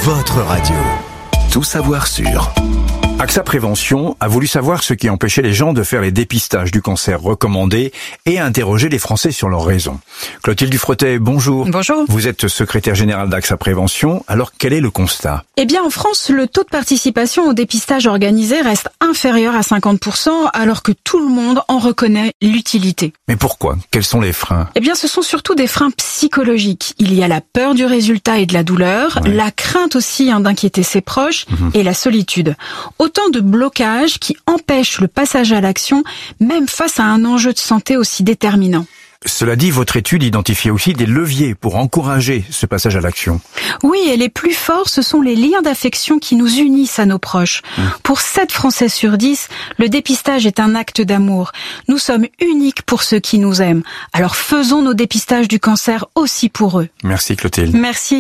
votre radio. Tout savoir sur AXA Prévention a voulu savoir ce qui empêchait les gens de faire les dépistages du cancer recommandés et a interrogé les Français sur leurs raisons. Clotilde Dufretet, bonjour. Bonjour. Vous êtes secrétaire générale d'AXA Prévention. Alors, quel est le constat ? Eh bien, en France, le taux de participation au dépistage organisé reste inférieur à 50%, alors que tout le monde en reconnaît l'utilité. Mais pourquoi ? Quels sont les freins ? Eh bien, ce sont surtout des freins psychologiques. Il y a la peur du résultat et de la douleur, la crainte aussi d'inquiéter ses proches et la solitude. Autant de blocages qui empêchent le passage à l'action, même face à un enjeu de santé aussi déterminant. Cela dit, votre étude identifie aussi des leviers pour encourager ce passage à l'action. Oui, et les plus forts, ce sont les liens d'affection qui nous unissent à nos proches. Pour 7 Français sur 10, le dépistage est un acte d'amour. Nous sommes uniques pour ceux qui nous aiment. Alors faisons nos dépistages du cancer aussi pour eux. Merci Clotilde. Merci.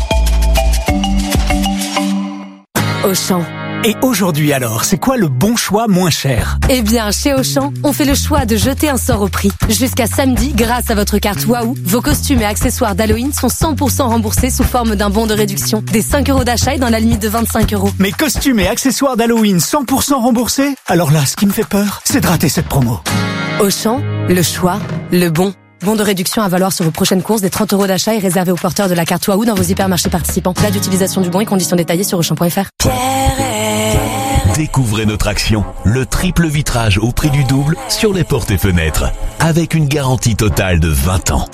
Auchan. Et aujourd'hui alors, c'est quoi le bon choix moins cher ? Eh bien, chez Auchan, on fait le choix de jeter un sort au prix. Jusqu'à samedi, grâce à votre carte Waouh, vos costumes et accessoires d'Halloween sont 100% remboursés sous forme d'un bon de réduction. Des 5 € d'achat et dans la limite de 25 €. Mes costumes et accessoires d'Halloween 100% remboursés ? Alors là, ce qui me fait peur, c'est de rater cette promo. Auchan, le choix, le bon. Bon de réduction à valoir sur vos prochaines courses. Des 30 € d'achat et réservé aux porteurs de la carte Waouh dans vos hypermarchés participants. Date d'utilisation du bon et conditions détaillées sur Auchan.fr. Découvrez notre action, le triple vitrage au prix du double sur les portes et fenêtres, avec une garantie totale de 20 ans.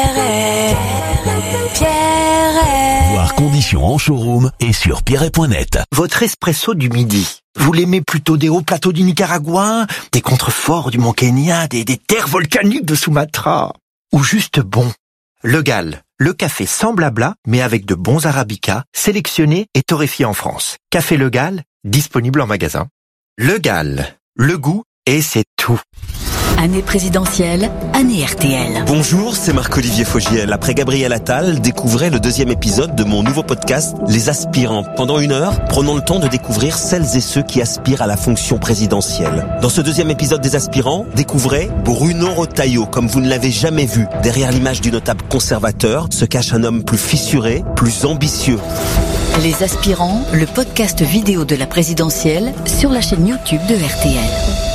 Voir conditions en showroom et sur pierret.net. Votre espresso du midi, vous l'aimez plutôt des hauts plateaux du Nicaragua, des contreforts du Mont Kenya, des terres volcaniques de Sumatra, ou juste bon? Le Gall, le café sans blabla, mais avec de bons arabicas, sélectionnés et torréfiés en France. Café Le Gall, disponible en magasin. Le Gall, le goût et c'est tout. Année présidentielle, année RTL. Bonjour, c'est Marc-Olivier Fogiel. Après Gabriel Attal, découvrez le 2e épisode de mon nouveau podcast, Les Aspirants. Pendant 1 heure, prenons le temps de découvrir celles et ceux qui aspirent à la fonction présidentielle. Dans ce 2e épisode des Aspirants, découvrez Bruno Retailleau, comme vous ne l'avez jamais vu. Derrière l'image du notable conservateur se cache un homme plus fissuré, plus ambitieux. Les Aspirants, le podcast vidéo de la présidentielle sur la chaîne YouTube de RTL.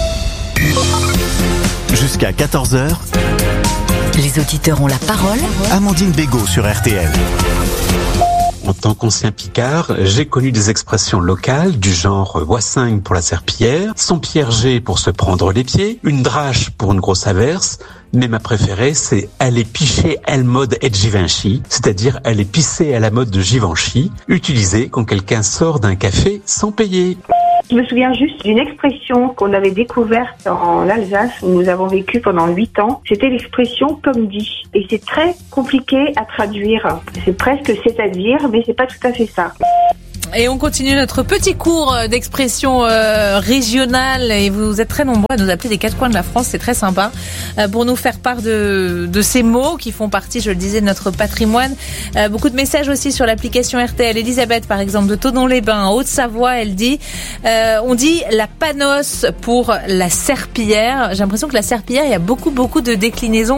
Jusqu'à 14h, Les auditeurs ont la parole. Amandine Bégaud sur RTL. En tant qu'ancien Picard, j'ai connu des expressions locales du genre Wassingue pour la serpillière, son Pierger pour se prendre les pieds, une drache pour une grosse averse, mais ma préférée c'est aller picher al mode et Givenchy, c'est-à-dire aller pisser à la mode de Givenchy, utilisée quand quelqu'un sort d'un café sans payer. Je me souviens juste d'une expression qu'on avait découverte en Alsace, où nous avons vécu pendant 8 ans. C'était l'expression « comme dit ». Et c'est très compliqué à traduire. C'est presque « c'est-à-dire », mais c'est pas tout à fait ça. Et on continue notre petit cours d'expression régionale et vous êtes très nombreux à nous appeler des 4 coins de la France, c'est très sympa, pour nous faire part de ces mots qui font partie, je le disais, de notre patrimoine. Beaucoup de messages aussi sur l'application RTL. Elisabeth, par exemple, de Thonon-les-Bains, en Haute-Savoie, elle dit on dit la panosse pour la serpillière. J'ai l'impression que la serpillière, il y a beaucoup de déclinaisons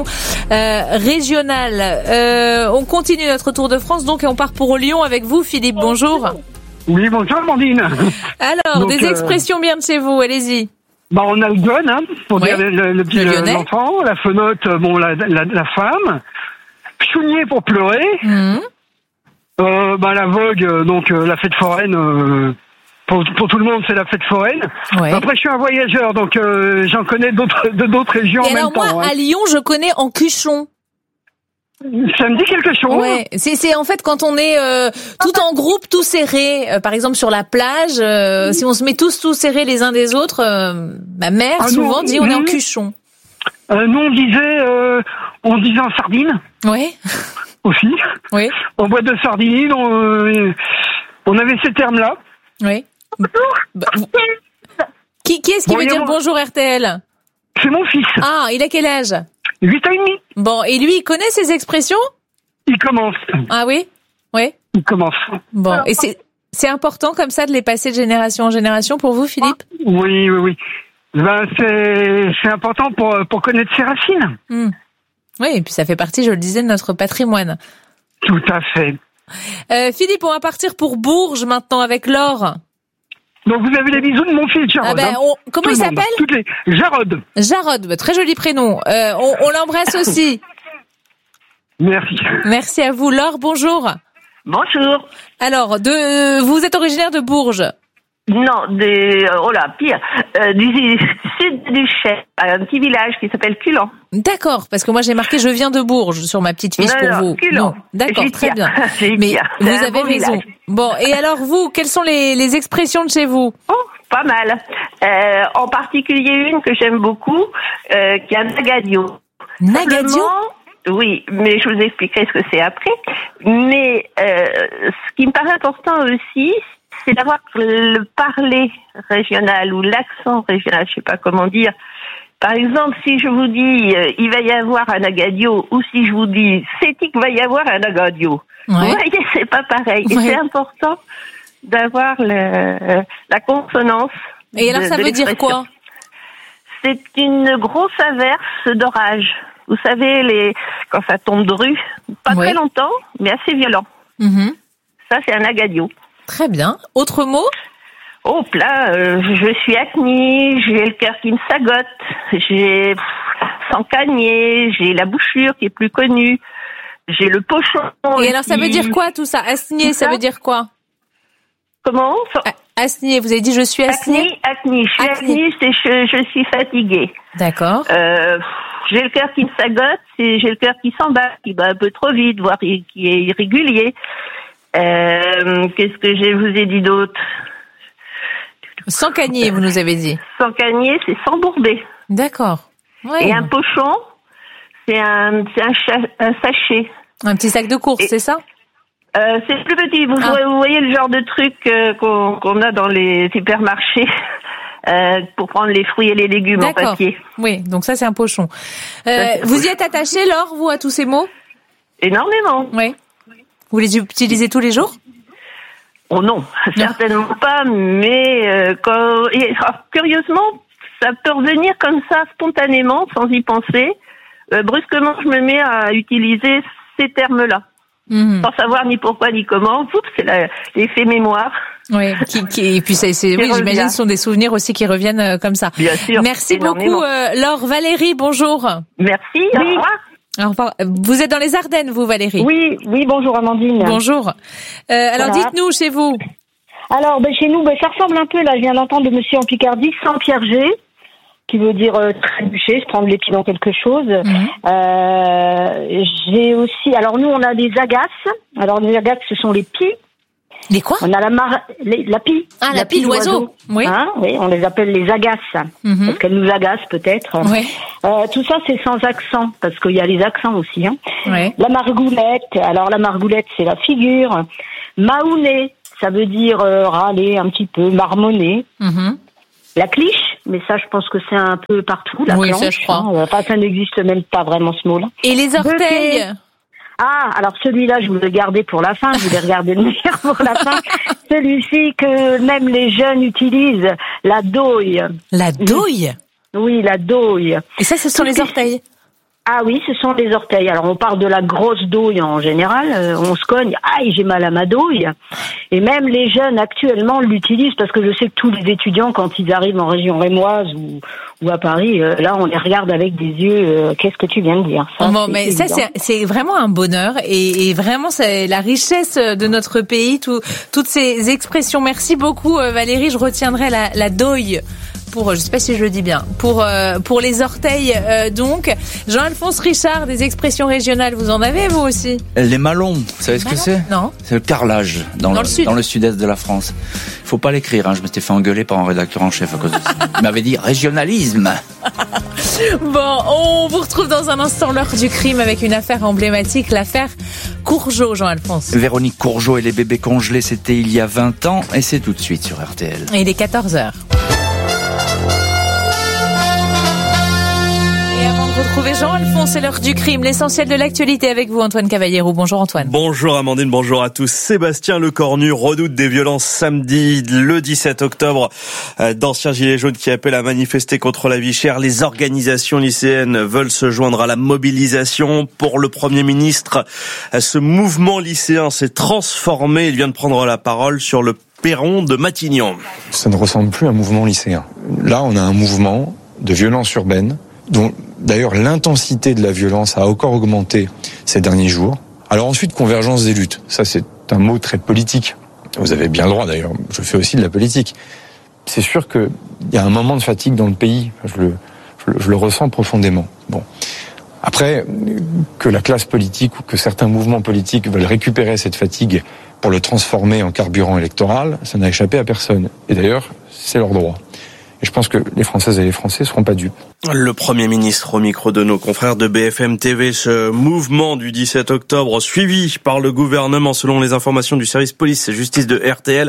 régionales. On continue notre tour de France donc et on part pour Lyon avec vous, Philippe. Bonjour. Oui, bonjour Amandine. Alors, donc, des expressions bien de chez vous, allez-y. On a le gun, pour dire le petit l'enfant, la fenote, la femme, chounier pour pleurer, la vogue, donc la fête foraine, pour tout le monde c'est la fête foraine. Ouais. Après je suis un voyageur, donc j'en connais d'autres régions en même temps. Alors moi, à Lyon, je connais en cuchon. Ça me dit quelque chose. Ouais, c'est en fait quand on est tout en groupe, tout serré. Par exemple sur la plage, si on se met tous serrés les uns des autres, ma mère souvent dit on est en cuchon. Nous on disait en sardine. Oui. Aussi. Oui. En boîte de sardines, on avait ces termes-là. Oui. Qui est-ce qui veut dire bonjour RTL ? C'est mon fils. Ah, il a quel âge ? 8 ans et demi. Bon, et lui, il connaît ces expressions ? Il commence. Ah oui ? Oui. Il commence. Bon, et c'est important comme ça de les passer de génération en génération pour vous, Philippe ? Oui. C'est important pour connaître ses racines. Oui, et puis ça fait partie, je le disais, de notre patrimoine. Tout à fait. Philippe, on va partir pour Bourges maintenant avec Laure. Donc vous avez les bisous de mon fils, Jarod. Comment il s'appelle? Jarod. Jarod, très joli prénom. On l'embrasse aussi. Merci. Merci à vous. Laure, bonjour. Bonjour. Alors, vous êtes originaire de Bourges? Non, pire. Du sud du Cher, un petit village qui s'appelle Culan. D'accord, parce que moi j'ai marqué je viens de Bourges sur ma petite fiche pour vous. Culan. Non, d'accord, très bien. Mais vous avez raison. Village. Bon, et alors vous, quelles sont les expressions de chez vous? Oh, pas mal. En particulier une que j'aime beaucoup, qui est un nagadio. Nagadio? Oui, mais je vous expliquerai ce que c'est après. Mais ce qui me paraît important aussi, c'est d'avoir le parler régional ou l'accent régional, je sais pas comment dire. Par exemple, si je vous dis il va y avoir un nagadio, ou si je vous dis c'est qu'il va y avoir un nagadio, vous voyez, c'est pas pareil. Et c'est important d'avoir la consonance. Et alors ça veut dire quoi? C'est une grosse averse d'orage. Vous savez, quand ça tombe de rue, pas très longtemps, mais assez violent. Ça, c'est un nagadio. Très bien. Autre mot? Oh, là, je suis acné, j'ai le cœur qui me sagote, j'ai sans cagner, j'ai la bouchure qui est plus connue, j'ai le pochon. Et alors, ça veut dire quoi tout ça? Asnier, ça veut dire quoi? Comment? Asnier, vous avez dit je suis asnier? Acné. Je suis acné, c'est je suis fatiguée. D'accord. J'ai le cœur qui me sagote, j'ai le cœur qui s'en bat, qui bat un peu trop vite, voire qui est irrégulier. Qu'est-ce que je vous ai dit d'autre? Sans cagner, vous nous avez dit. Sans cagner, c'est sans bourber. D'accord. Ouais. Et un pochon, c'est un sachet. Un petit sac de course, c'est ça? C'est plus petit. Vous voyez le genre de truc qu'on a dans les supermarchés pour prendre les fruits et les légumes en papier. Oui, donc ça c'est un pochon. Vous y êtes attaché, Laure, vous, à tous ces mots? Énormément. Oui. Vous les utilisez tous les jours? Oh non, certainement pas, mais curieusement, ça peut revenir comme ça, spontanément, sans y penser. Brusquement, je me mets à utiliser ces termes-là. Sans savoir ni pourquoi ni comment. C'est l'effet mémoire. Oui, et puis j'imagine ce sont des souvenirs aussi qui reviennent comme ça. Bien sûr. Merci beaucoup, Laure. Valérie, bonjour. Merci, au revoir. Alors, vous êtes dans les Ardennes, vous, Valérie? Oui, bonjour Amandine. Bonjour. Alors, dites-nous, chez vous. Alors, chez nous, ça ressemble un peu, là, je viens d'entendre de monsieur en Picardie, Saint-Pierre-G, qui veut dire trébucher, se prendre les pieds dans quelque chose. J'ai aussi, alors nous, on a des agaces. Alors, les agaces, ce sont les pies. Les quoi? On a la pie. Ah, la pie, l'oiseau. Oui. Oui, on les appelle les agaces. Parce qu'elles nous agacent peut-être. Oui. Tout ça, c'est sans accent, parce qu'il y a les accents aussi. Oui. La margoulette. Alors, la margoulette, c'est la figure. Mahounet, ça veut dire râler un petit peu, marmonner. La cliche, mais ça, je pense que c'est un peu partout. La planche, ça, je crois. Enfin, ça n'existe même pas vraiment, ce mot-là. Et les orteils? Ah, alors celui-là, je voulais garder pour la fin. Je voulais regarder le meilleur pour la fin. Celui-ci que même les jeunes utilisent, la douille. La douille? Oui, la douille. Et ça, ce sont les orteils? Ah oui, ce sont les orteils. Alors, on parle de la grosse douille en général. On se cogne. Aïe, j'ai mal à ma douille. Et même les jeunes actuellement l'utilisent parce que je sais que tous les étudiants, quand ils arrivent en région rémoise ou à Paris, là, on les regarde avec des yeux. Qu'est-ce que tu viens de dire? Ça, mais ça, c'est vraiment un bonheur et vraiment, c'est la richesse de notre pays. Toutes ces expressions. Merci beaucoup, Valérie. Je retiendrai la douille. Je sais pas si je le dis bien, pour les orteils, donc. Jean-Alphonse Richard, des expressions régionales, vous en avez, vous aussi? Les malons, vous savez ce que c'est? Non. C'est le carrelage dans le sud-est de la France. Il faut pas l'écrire, je m'étais fait engueuler par un rédacteur en chef à cause de ça. Il m'avait dit régionalisme. Bon, on vous retrouve dans un instant, l'heure du crime, avec une affaire emblématique, l'affaire Courgeot, Jean-Alphonse. Véronique Courgeot et les bébés congelés, c'était il y a 20 ans, et c'est tout de suite sur RTL. Et il est 14h. Et avant de Retrouvez Jean-Alphonse, c'est l'heure du crime, l'essentiel de l'actualité avec vous Antoine Cavallero. Bonjour Antoine. Bonjour Amandine, bonjour à tous. Sébastien Lecornu redoute des violences samedi, le 17 octobre. D'anciens gilets jaunes qui appellent à manifester contre la vie chère. Les organisations lycéennes veulent se joindre à la mobilisation. Pour le Premier ministre, ce mouvement lycéen s'est transformé. Il vient de prendre la parole sur le perron de Matignon. Ça ne ressemble plus à un mouvement lycéen. Là, on a un mouvement de violence urbaine, dont d'ailleurs l'intensité de la violence a encore augmenté ces derniers jours. Alors ensuite, convergence des luttes. Ça, c'est un mot très politique. Vous avez bien le droit d'ailleurs, je fais aussi de la politique. C'est sûr qu'il y a un moment de fatigue dans le pays, je le ressens profondément. Bon. Après, que la classe politique ou que certains mouvements politiques veulent récupérer cette fatigue pour le transformer en carburant électoral, ça n'a échappé à personne. Et d'ailleurs, c'est leur droit. Et je pense que les Françaises et les Français ne seront pas dupes. Le Premier ministre au micro de nos confrères de BFM TV, ce mouvement du 17 octobre suivi par le gouvernement selon les informations du service police et justice de RTL.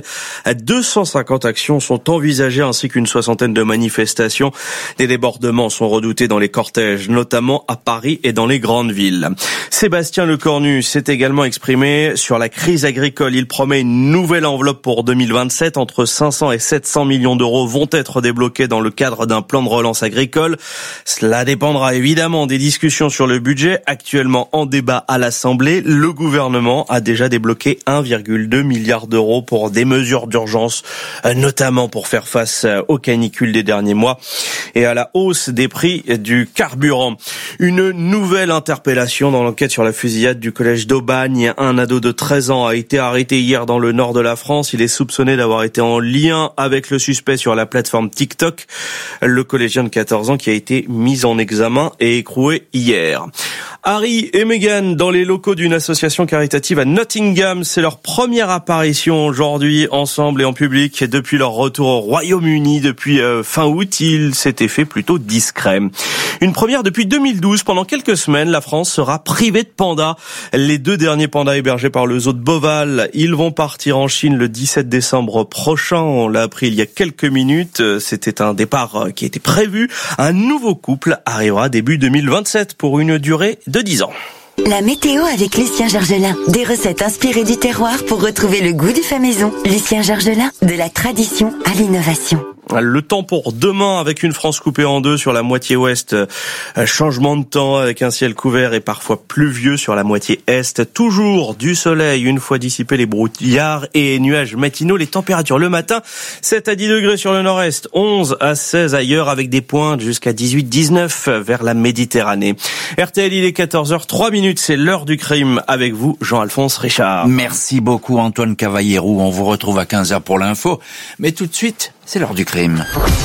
250 actions sont envisagées ainsi qu'une soixantaine de manifestations. Des débordements sont redoutés dans les cortèges, notamment à Paris et dans les grandes villes. Sébastien Lecornu s'est également exprimé sur la crise agricole. Il promet une nouvelle enveloppe pour 2027. Entre 500 et 700 millions d'euros vont être débloqués dans le cadre d'un plan de relance agricole. Cela dépendra évidemment des discussions sur le budget actuellement en débat à l'Assemblée. Le gouvernement a déjà débloqué 1,2 milliard d'euros pour des mesures d'urgence, notamment pour faire face aux canicules des derniers mois et à la hausse des prix du carburant. Une nouvelle interpellation dans l'enquête sur la fusillade du collège d'Aubagne. Un ado de 13 ans a été arrêté hier dans le nord de la France. Il est soupçonné d'avoir été en lien avec le suspect sur la plateforme TikTok. Le collégien de 14 ans qui a été mis en examen et écroué hier. Harry et Meghan dans les locaux d'une association caritative à Nottingham. C'est leur première apparition aujourd'hui ensemble et en public depuis leur retour au Royaume-Uni depuis fin août. Ils s'étaient fait plutôt discret. Une première depuis 2012. Pendant quelques semaines, la France sera privée de pandas. Les 2 derniers pandas hébergés par le zoo de Beauval, ils vont partir en Chine le 17 décembre prochain. On l'a appris il y a quelques minutes. C'était un départ qui était prévu. Un nouveau couple arrivera début 2027 pour une durée de 10 ans. La météo avec Lucien Georgelin. Des recettes inspirées du terroir pour retrouver le goût du fait maison. Lucien Georgelin, de la tradition à l'innovation. Le temps pour demain avec une France coupée en deux sur la moitié ouest. Changement de temps avec un ciel couvert et parfois pluvieux sur la moitié est. Toujours du soleil une fois dissipés les brouillards et nuages matinaux. Les températures le matin, 7 à 10 degrés sur le nord-est, 11 à 16 ailleurs avec des pointes jusqu'à 18-19 vers la Méditerranée. RTL, il est 14h03, c'est l'heure du crime avec vous, Jean-Alphonse Richard. Merci beaucoup Antoine Cavallero. On vous retrouve à 15h pour l'info. Mais tout de suite, c'est l'heure du crime.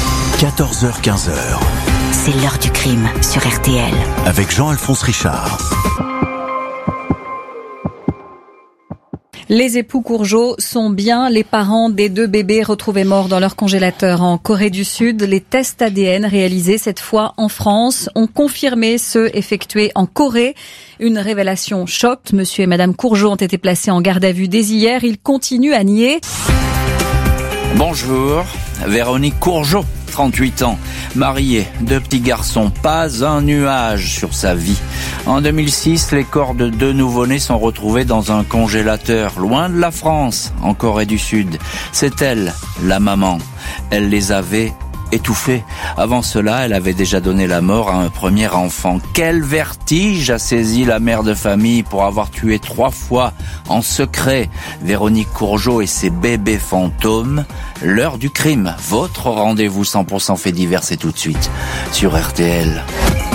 14h-15h. C'est l'heure du crime sur RTL. Avec Jean-Alphonse Richard. Les époux Courgeot sont bien les parents des 2 bébés retrouvés morts dans leur congélateur en Corée du Sud. Les tests ADN réalisés cette fois en France ont confirmé ceux effectués en Corée. Une révélation choque. Monsieur et Madame Courgeot ont été placés en garde à vue dès hier. Ils continuent à nier. Bonjour, Véronique Courgeot, 38 ans, mariée, 2 petits garçons, pas un nuage sur sa vie. En 2006, les corps de 2 nouveau-nés sont retrouvés dans un congélateur, loin de la France, en Corée du Sud. C'est elle, la maman. Elle les avait étouffée. Avant cela, elle avait déjà donné la mort à un premier enfant. Quel vertige a saisi la mère de famille pour avoir tué 3 fois en secret Véronique Courgeot et ses bébés fantômes. L'heure du crime, votre rendez-vous 100% fait divers, c'est tout de suite sur RTL.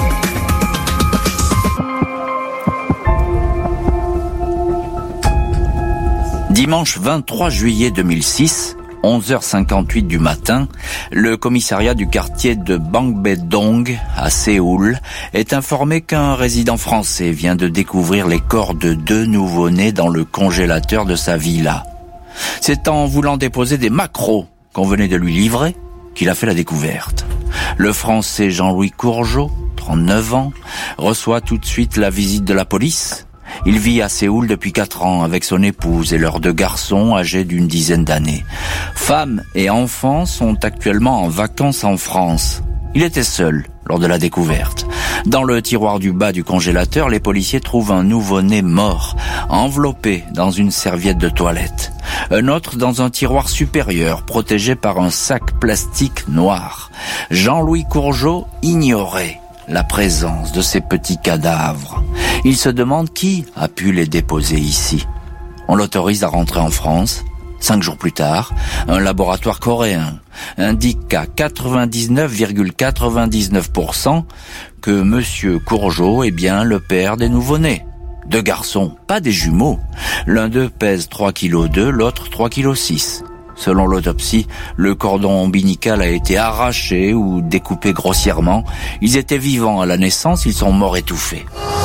Dimanche 23 juillet 2006, 11h58 du matin, le commissariat du quartier de Bangbedong, à Séoul, est informé qu'un résident français vient de découvrir les corps de 2 nouveau-nés dans le congélateur de sa villa. C'est en voulant déposer des maquereaux qu'on venait de lui livrer qu'il a fait la découverte. Le Français Jean-Louis Courgeot, 39 ans, reçoit tout de suite la visite de la police. Il vit à Séoul depuis 4 ans avec son épouse et leurs 2 garçons âgés d'une dizaine d'années. Femmes et enfants sont actuellement en vacances en France. Il était seul lors de la découverte. Dans le tiroir du bas du congélateur, les policiers trouvent un nouveau-né mort, enveloppé dans une serviette de toilette. Un autre dans un tiroir supérieur, protégé par un sac plastique noir. Jean-Louis Courgeot ignorait la présence de ces petits cadavres. Il se demande qui a pu les déposer ici. On l'autorise à rentrer en France. 5 jours plus tard, un laboratoire coréen indique qu'à 99,99% que Monsieur Courgeot est bien le père des nouveau-nés. 2 garçons, pas des jumeaux. L'un d'eux pèse 3,2 kg, l'autre 3,6 kg. Selon l'autopsie, le cordon ombilical a été arraché ou découpé grossièrement. Ils étaient vivants à la naissance, ils sont morts étouffés.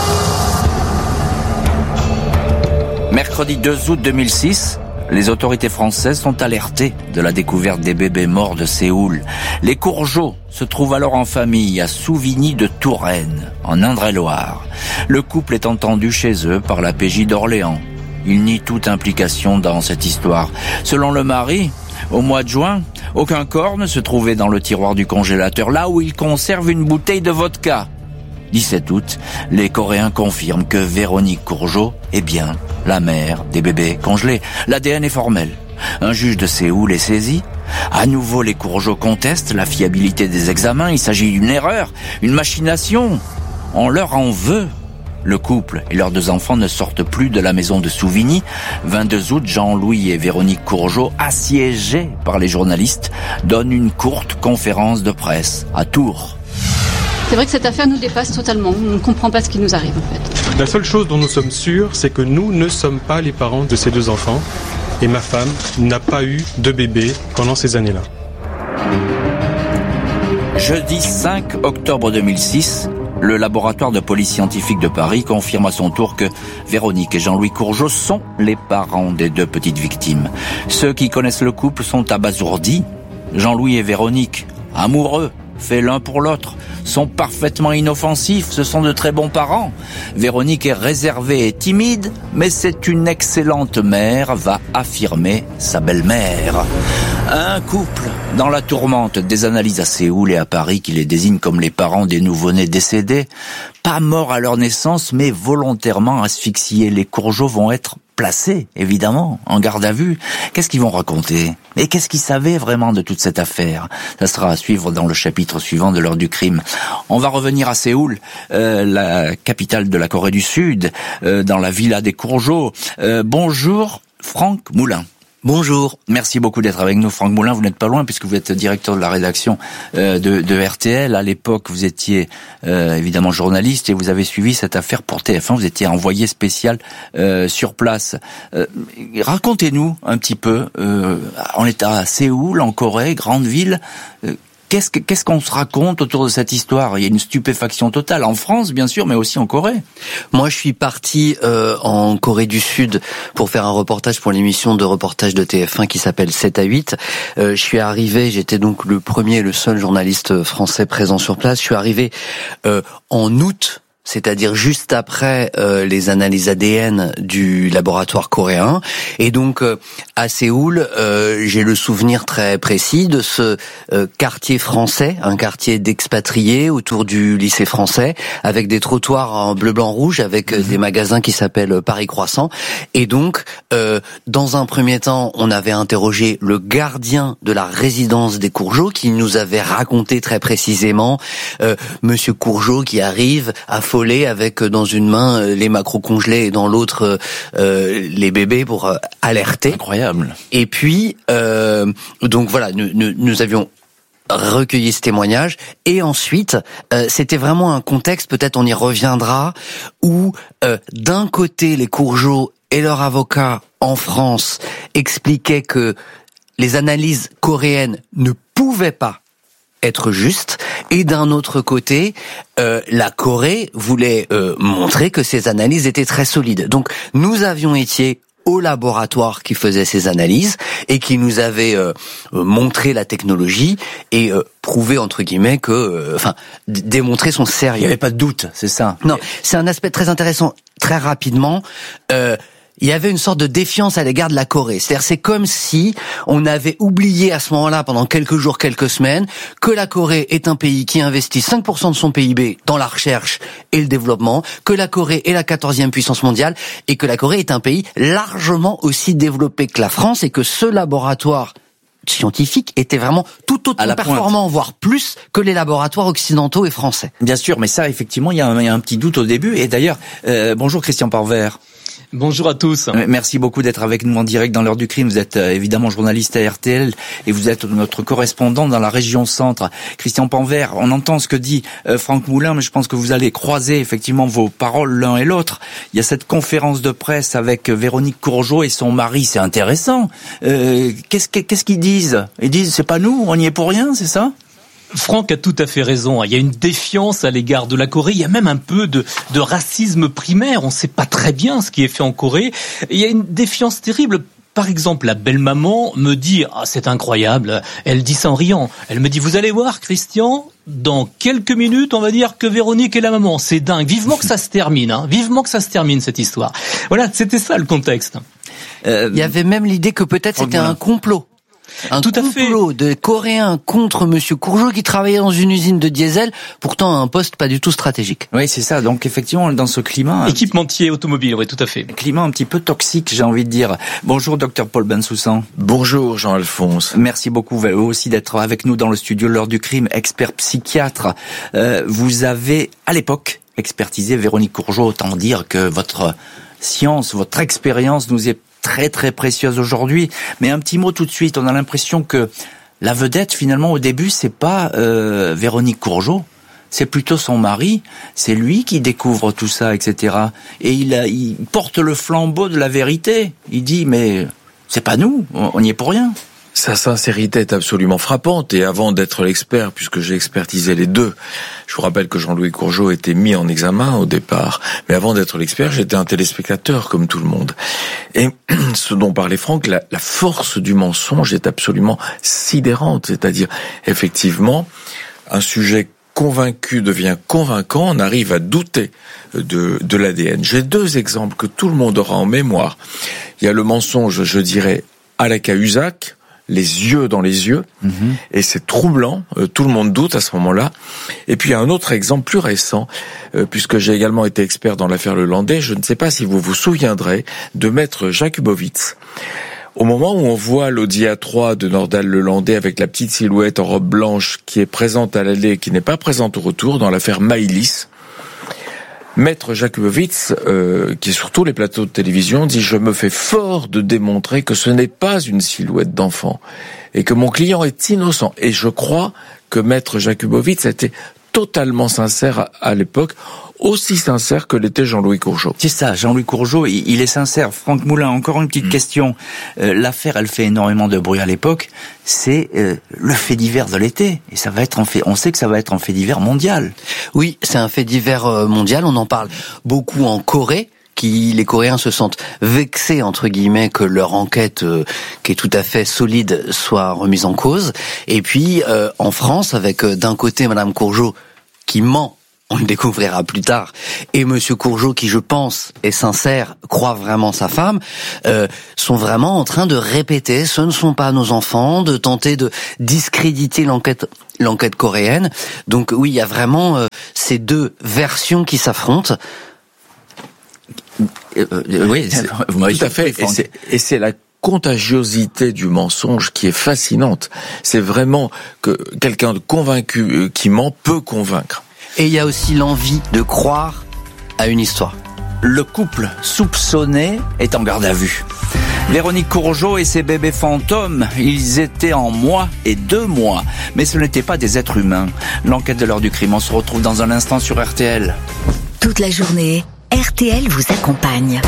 Mercredi 2 août 2006, les autorités françaises sont alertées de la découverte des bébés morts de Séoul. Les Courgeot se trouvent alors en famille à Souvigny de Touraine, en Indre-et-Loire. Le couple est entendu chez eux par la PJ d'Orléans. Il nie toute implication dans cette histoire. Selon le mari, au mois de juin, aucun corps ne se trouvait dans le tiroir du congélateur, là où il conserve une bouteille de vodka. 17 août, les Coréens confirment que Véronique Courgeot est bien la mère des bébés congelés. L'ADN est formel. Un juge de Séoul est saisi. À nouveau, les Courgeot contestent la fiabilité des examens. Il s'agit d'une erreur, une machination. On leur en veut. Le couple et leurs 2 enfants ne sortent plus de la maison de Souvigny. 22 août, Jean-Louis et Véronique Courgeot, assiégés par les journalistes, donnent une courte conférence de presse à Tours. C'est vrai que cette affaire nous dépasse totalement. On ne comprend pas ce qui nous arrive en fait. La seule chose dont nous sommes sûrs, c'est que nous ne sommes pas les parents de ces 2 enfants. Et ma femme n'a pas eu de bébé pendant ces années-là. Jeudi 5 octobre 2006, le laboratoire de police scientifique de Paris confirme à son tour que Véronique et Jean-Louis Courgeot sont les parents des 2 petites victimes. Ceux qui connaissent le couple sont abasourdis. Jean-Louis et Véronique, amoureux, faits l'un pour l'autre, sont parfaitement inoffensifs, ce sont de très bons parents. Véronique est réservée et timide, mais c'est une excellente mère, va affirmer sa belle-mère. Un couple dans la tourmente des analyses à Séoul et à Paris qui les désignent comme les parents des nouveau-nés décédés, pas morts à leur naissance, mais volontairement asphyxiés. Les Courgeot vont être placés, évidemment, en garde à vue. Qu'est-ce qu'ils vont raconter? Et qu'est-ce qu'ils savaient vraiment de toute cette affaire? Ça sera à suivre dans le chapitre suivant de l'heure du crime. On va revenir à Séoul, la capitale de la Corée du Sud, dans la villa des Courgeot. Bonjour, Franck Moulin. Bonjour. Merci beaucoup d'être avec nous, Franck Moulin. Vous n'êtes pas loin puisque vous êtes directeur de la rédaction de RTL. À l'époque, vous étiez évidemment journaliste et vous avez suivi cette affaire pour TF1. Vous étiez envoyé spécial sur place. Racontez-nous un petit peu. On est à Séoul, en Corée, grande ville. Qu'est-ce qu'on se raconte autour de cette histoire? Il y a une stupéfaction totale en France, bien sûr, mais aussi en Corée. Moi, je suis parti en Corée du Sud pour faire un reportage pour l'émission de reportage de TF1 qui s'appelle 7 à 8. Je suis arrivé, j'étais donc le premier et le seul journaliste français présent sur place. Je suis arrivé en août, c'est-à-dire juste après les analyses ADN du laboratoire coréen. Et donc, à Séoul, j'ai le souvenir très précis de ce quartier français, un quartier d'expatriés autour du lycée français, avec des trottoirs en bleu, blanc, rouge, avec des magasins qui s'appellent Paris Croissant. Et donc, dans un premier temps, on avait interrogé le gardien de la résidence des Courgeot, qui nous avait raconté très précisément Monsieur Courgeot qui arrive affolé avec dans une main les macros congelés et dans l'autre les bébés pour alerter. Incroyable. Et puis donc voilà, nous avions recueilli ce témoignage et ensuite c'était vraiment un contexte, peut-être on y reviendra, où d'un côté les Courgeot et leur avocat en France expliquaient que les analyses coréennes ne pouvaient pas être juste, et d'un autre côté, la Corée voulait montrer que ces analyses étaient très solides. Donc, nous avions été au laboratoire qui faisait ces analyses et qui nous avait montré la technologie et prouvé entre guillemets que, démontrer son sérieux. Il n'y avait pas de doute, c'est ça. Non, c'est un aspect très intéressant. Très rapidement, il il y avait une sorte de défiance à l'égard de la Corée. C'est-à-dire, c'est comme si on avait oublié à ce moment-là, pendant quelques jours, quelques semaines, que la Corée est un pays qui investit 5% de son PIB dans la recherche et le développement, que la Corée est la 14e puissance mondiale, et que la Corée est un pays largement aussi développé que la France, et que ce laboratoire scientifique était vraiment tout autant performant, voire plus que les laboratoires occidentaux et français. Bien sûr, mais ça, effectivement, il y a un petit doute au début. Et d'ailleurs, bonjour Christian Parvert. Bonjour à tous. Merci beaucoup d'être avec nous en direct dans l'heure du crime. Vous êtes évidemment journaliste à RTL et vous êtes notre correspondant dans la région centre. Christian Parvert, on entend ce que dit Franck Moulin, mais je pense que vous allez croiser effectivement vos paroles l'un et l'autre. Il y a cette conférence de presse avec Véronique Courgeot et son mari, c'est intéressant. Qu'est-ce qu'ils disent ? Ils disent c'est pas nous, on n'y est pour rien, c'est ça ? Franck a tout à fait raison. Il y a une défiance à l'égard de la Corée. Il y a même un peu de racisme primaire. On ne sait pas très bien ce qui est fait en Corée. Il y a une défiance terrible. Par exemple, la belle-maman me dit « Ah, c'est incroyable ». Elle dit ça en riant. Elle me dit « Vous allez voir, Christian, dans quelques minutes, on va dire que Véronique est la maman. C'est dingue. Vivement que ça se termine. Hein. Vivement que ça se termine, cette histoire. » Voilà, c'était ça le contexte. Il y avait même l'idée que peut-être c'était un complot. Un complot de Coréens contre Monsieur Courgeot qui travaillait dans une usine de diesel, pourtant à un poste pas du tout stratégique. Oui, c'est ça. Donc effectivement, dans ce climat... Équipementier automobile, oui, tout à fait. Climat un petit peu toxique, j'ai envie de dire. Bonjour, docteur Paul Bensoussan. Bonjour, Jean-Alphonse. Merci beaucoup, vous aussi, d'être avec nous dans le studio L'heure du crime, expert psychiatre. Vous avez, à l'époque, expertisé Véronique Courgeot. Autant dire que votre science, votre expérience nous est très très précieuse aujourd'hui, mais un petit mot tout de suite. On a l'impression que la vedette finalement au début c'est pas Véronique Courgeot, c'est plutôt son mari. C'est lui qui découvre tout ça, etc. Et il porte le flambeau de la vérité. Il dit mais c'est pas nous, on n'y est pour rien. Sa sincérité est absolument frappante, et avant d'être l'expert, puisque j'ai expertisé les deux, je vous rappelle que Jean-Louis Courgeot était mis en examen au départ, mais avant d'être l'expert, j'étais un téléspectateur comme tout le monde. Et ce dont parlait Franck, la force du mensonge est absolument sidérante, c'est-à-dire effectivement un sujet convaincu devient convaincant, on arrive à douter de l'ADN. J'ai deux exemples que tout le monde aura en mémoire. Il y a le mensonge, je dirais, à la Cahuzac, les yeux dans les yeux, et c'est troublant, tout le monde doute à ce moment-là. Et puis un autre exemple plus récent, puisque j'ai également été expert dans l'affaire Lelandais, je ne sais pas si vous vous souviendrez de maître Jakubowicz. Au moment où on voit l'Audi A3 de Nordal Lelandais avec la petite silhouette en robe blanche qui est présente à l'aller et qui n'est pas présente au retour dans l'affaire Maïlis, Maître Jakubowicz, qui est sur tous les plateaux de télévision, dit « Je me fais fort de démontrer que ce n'est pas une silhouette d'enfant et que mon client est innocent. » Et je crois que Maître Jakubowicz était totalement sincère à l'époque, aussi sincère que l'était Jean-Louis Courgeot. C'est ça, Jean-Louis Courgeot, il est sincère. Franck Moulin, encore une petite question. L'affaire, elle fait énormément de bruit à l'époque. C'est le fait divers de l'été. Et ça va être on sait que ça va être un fait divers mondial. Oui, c'est un fait divers mondial. On en parle beaucoup en Corée. Les Coréens se sentent vexés, entre guillemets, que leur enquête, qui est tout à fait solide, soit remise en cause. Et puis, en France, avec d'un côté Madame Courgeot qui ment, on le découvrira plus tard, et Monsieur Courgeot qui, je pense, est sincère, croit vraiment sa femme, sont vraiment en train de répéter, ce ne sont pas nos enfants, de tenter de discréditer l'enquête coréenne. Donc oui, il y a vraiment ces deux versions qui s'affrontent. Oui, tout à fait. Et c'est la contagiosité du mensonge qui est fascinante. C'est vraiment que quelqu'un de convaincu qui ment peut convaincre. Et il y a aussi l'envie de croire à une histoire. Le couple soupçonné est en garde à vue. Véronique Courgeot et ses bébés fantômes, ils étaient en mois et 2 mois. Mais ce n'étaient pas des êtres humains. L'enquête de l'heure du crime, on se retrouve dans un instant sur RTL. Toute la journée, RTL vous accompagne.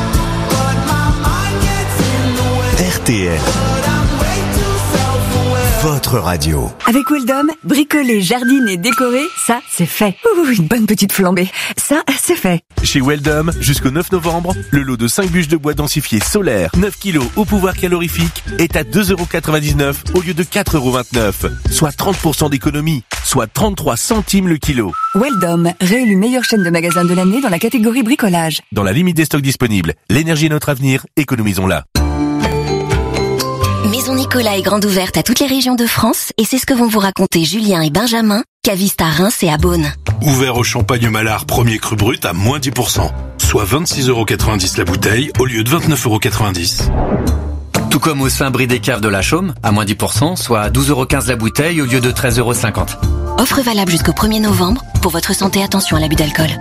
RTL. votre radio. Avec Weldom, bricoler, jardiner, décorer, ça, c'est fait. Ouh, une bonne petite flambée. Ça, c'est fait. Chez Weldom, jusqu'au 9 novembre, le lot de 5 bûches de bois densifiées solaires, 9 kg au pouvoir calorifique, est à 2,99 € au lieu de 4,29 €, soit 30% d'économie, soit 33 centimes le kilo. Weldom, réélu meilleure chaîne de magasins de l'année dans la catégorie bricolage. Dans la limite des stocks disponibles, l'énergie est notre avenir, économisons-la. Maison Nicolas est grande ouverte à toutes les régions de France et c'est ce que vont vous raconter Julien et Benjamin, cavistes à Reims et à Beaune. Ouvert au Champagne-Malard premier cru brut à moins 10%, soit 26,90 € la bouteille au lieu de 29,90 €. Tout comme au Saint-Brie des Caves de la Chaume, à moins 10%, soit 12,15 € la bouteille au lieu de 13,50 €. Offre valable jusqu'au 1er novembre. Pour votre santé, attention à l'abus d'alcool.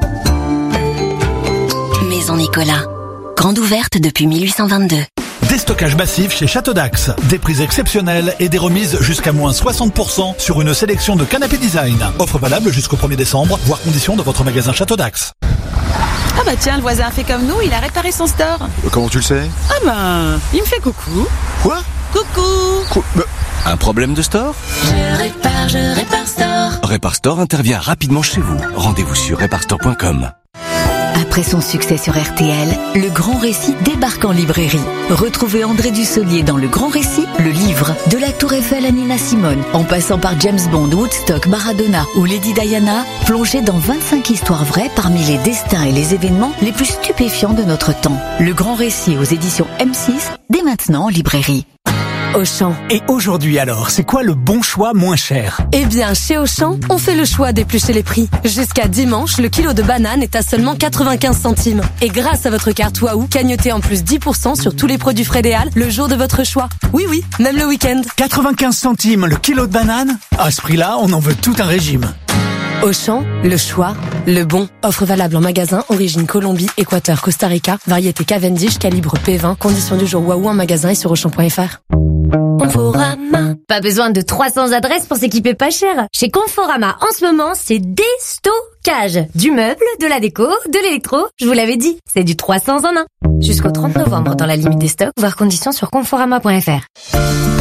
Maison Nicolas. Grande ouverte depuis 1822. Déstockage massif chez Château d'Axe. Des prix exceptionnels et des remises jusqu'à moins 60% sur une sélection de canapés design. Offre valable jusqu'au 1er décembre, voire conditions de votre magasin Château d'Axe. Ah bah tiens, le voisin a fait comme nous, il a réparé son store. Comment tu le sais? Ah bah, il me fait coucou. Quoi? Coucou. Un problème de store? Je répare store. Répar Store intervient rapidement chez vous. Rendez-vous sur reparstore.com. Après son succès sur RTL, Le Grand Récit débarque en librairie. Retrouvez André Dussolier dans Le Grand Récit, le livre. De la Tour Eiffel à Nina Simone, en passant par James Bond, Woodstock, Maradona ou Lady Diana, plongez dans 25 histoires vraies parmi les destins et les événements les plus stupéfiants de notre temps. Le Grand Récit aux éditions M6, dès maintenant en librairie. Auchan. Et aujourd'hui alors, c'est quoi le bon choix moins cher? Eh bien, chez Auchan, on fait le choix d'éplucher les prix. Jusqu'à dimanche, le kilo de banane est à seulement 95 centimes. Et grâce à votre carte Wahoo, cagnotez en plus 10% sur tous les produits Frédéal le jour de votre choix. Oui, même le week-end. 95 centimes le kilo de banane? À ce prix-là, on en veut tout un régime. Auchan, le choix, le bon. Offre valable en magasin, origine Colombie, Équateur, Costa Rica, variété Cavendish, calibre P20, conditions du jour Wahoo en magasin et sur Auchan.fr. Conforama. Pas besoin de 300 adresses pour s'équiper pas cher. Chez Conforama, en ce moment, c'est déstockage. Du meuble, de la déco, de l'électro. Je vous l'avais dit, c'est du 300 en 1. Jusqu'au 30 novembre dans la limite des stocks, voir conditions sur conforama.fr.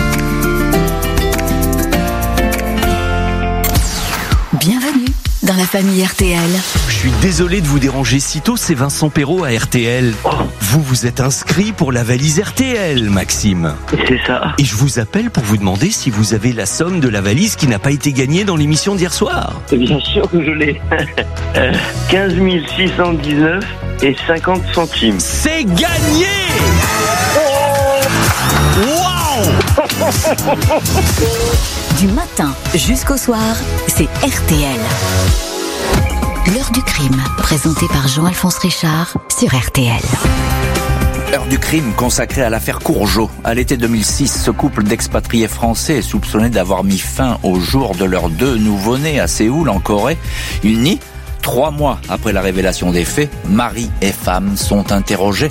Bienvenue dans la famille RTL. Je suis désolé de vous déranger si tôt, c'est Vincent Perrault à RTL. Vous êtes inscrit pour la valise RTL, Maxime. C'est ça. Et je vous appelle pour vous demander si vous avez la somme de la valise qui n'a pas été gagnée dans l'émission d'hier soir. Bien sûr que je l'ai. 15 619 et 50 centimes. C'est gagné! Du matin jusqu'au soir, c'est RTL. L'heure du crime, présentée par Jean-Alphonse Richard sur RTL. Heure du crime consacrée à l'affaire Courgeot. À l'été 2006, ce couple d'expatriés français est soupçonné d'avoir mis fin au jour de leurs 2 nouveau-nés à Séoul, en Corée. Il nie. 3 mois après la révélation des faits, mari et femme sont interrogés.